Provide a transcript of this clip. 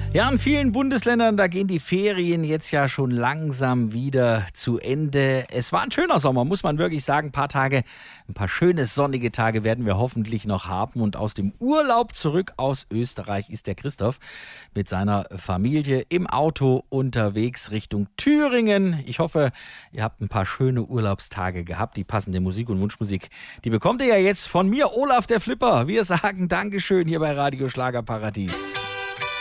Ja, in vielen Bundesländern, da gehen die Ferien jetzt ja schon langsam wieder zu Ende. Es war ein schöner Sommer, muss man wirklich sagen. Ein paar schöne sonnige Tage werden wir hoffentlich noch haben. Und aus dem Urlaub zurück aus Österreich ist der Christoph mit seiner Familie im Auto unterwegs Richtung Thüringen. Ich hoffe, ihr habt ein paar schöne Urlaubstage gehabt. Die passende Musik und Wunschmusik, die bekommt ihr ja jetzt von mir, Olaf der Flipper. Wir sagen Dankeschön hier bei Radio Schlagerparadies.